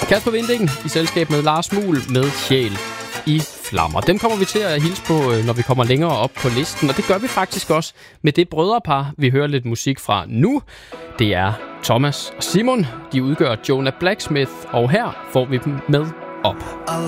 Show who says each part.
Speaker 1: Kasper Winding i selskab med Lars Muhl med Sjæl i Flammer. Dem kommer vi til at hilse på, når vi kommer længere op på listen, og det gør vi faktisk også med det brødrepar, vi hører lidt musik fra nu. Det er Thomas og Simon. De udgør Jonah Blacksmith, og her får vi dem med op.
Speaker 2: I